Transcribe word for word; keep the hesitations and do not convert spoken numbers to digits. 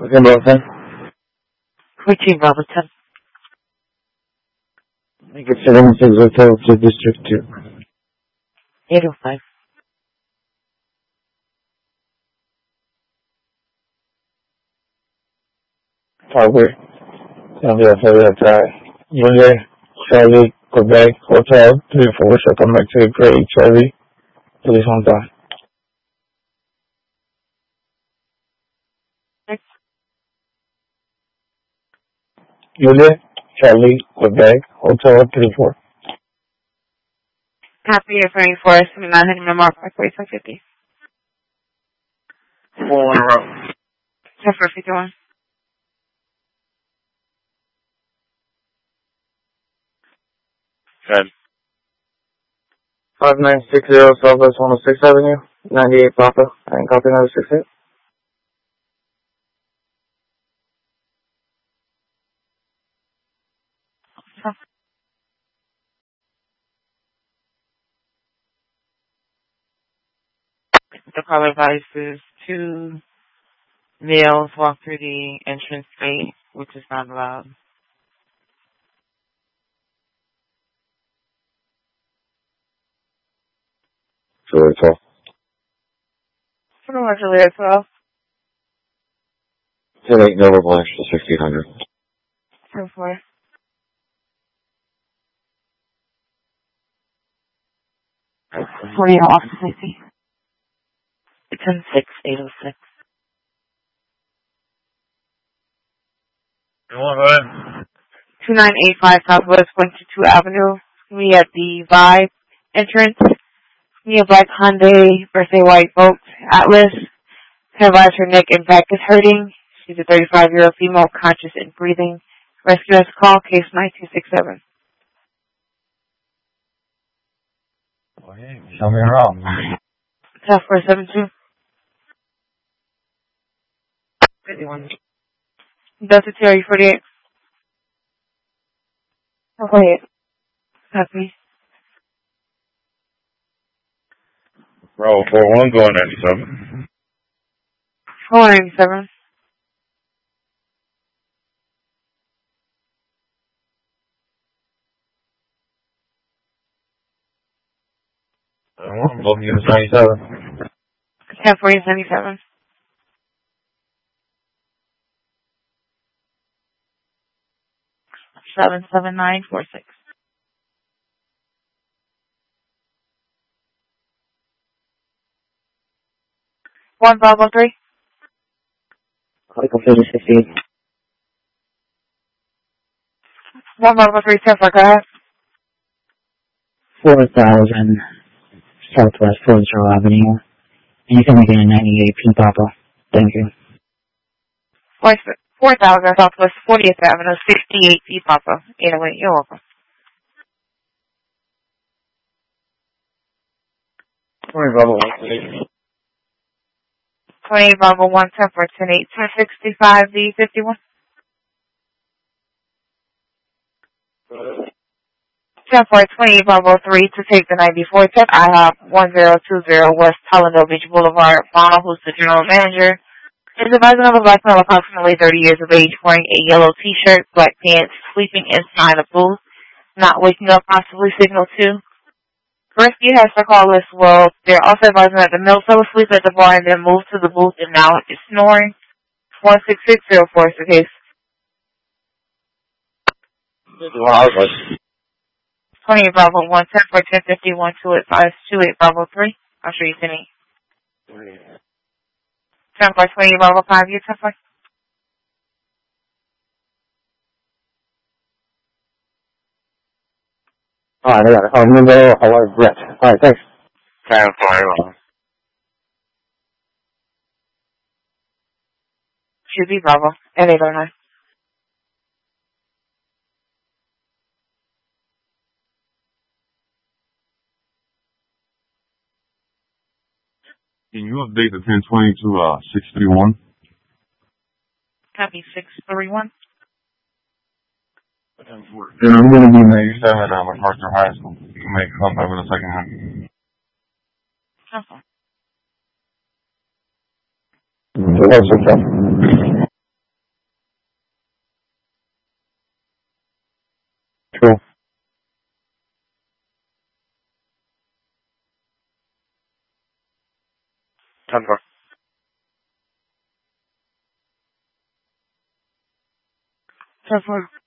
Okay, Bravo ten. fourteen Bravo ten. Make it seven six hotel to District two. eight oh five. Tower. Columbia, Florida Drive. Unit, Charlie, Quebec, Hotel three four, shall come back to Great Charlie. Please hold on. Next. Unit, Charlie, Quebec, Hotel three four. Copy referring for us from nine hundred Memorial Parkway, five fifty. Four in a row. ten four fifty-one. Good. five nine six zero Southwest one oh sixth Avenue, ninety-eight Papa. I ain't copy another six eight. The caller advises two males walk through the entrance gate, which is not allowed. Juliet twelve. Pretty much Juliet twelve. ten eight Nova Blanche to sixteen hundred. ten four. forty off to safety. ten six eight oh six. You want to go ahead? two nine eight five Southwest twenty-two Avenue. We at the Vibe entrance. We have black Hyundai, birthday white Volks, Atlas. Advise her neck and back is hurting. She's a thirty-five-year-old female, conscious and breathing. Rescue us call, case nine two six seven. Okay, show me around. ten four seven two. fifty-one. Delta Terry forty-eight. forty-eight. Copy. Bravo four one going ninety-seven. four ninety-seven. Both units ninety-seven. ten forty ninety-seven. seven seven nine four six. one Bravo three. Clinical fifty sixteen. one Bravo three, ten four, go ahead. four thousand Southwest forty Avenue. And you can make it a ninety-eight P Papa. Thank you. four thousand Southwest fortieth Avenue, sixty-eight P Papa. eight oh eight, you're welcome. twenty Bravo one. twenty-eight Bravo one, ten four, ten eight, ten sixty-five D fifty-one. ten four, twenty-eight Bravo three to take the ninety-four tip. I have one zero two zero West Hallandale Beach Boulevard. Fauna, who's the general manager, is advising of a black male approximately thirty years of age wearing a yellow t-shirt, black pants, sleeping inside a booth, not waking up, possibly signal two. Rescue has to call as well. They're also advising that the male fell asleep at the bar and then moved to the booth and now is snoring. one six six zero four is the case. twenty-eight Bravo one, ten four, ten fifty-one, two eight five, two eight Bravo three. I'll show you ten eight. ten four, twenty-eight Bravo five, you ten four. Alright, I got it. I'll remember how I regret. Alright, thanks. ten four. Should be Bravo. And eight oh nine. Can you update the ten twenty to uh six three one? Copy six three one. And I'm gonna be ninety-seven at uh, MacArthur High School. You can make contact with a second hand. Okay. Mm-hmm. Cool. ten four. ten four.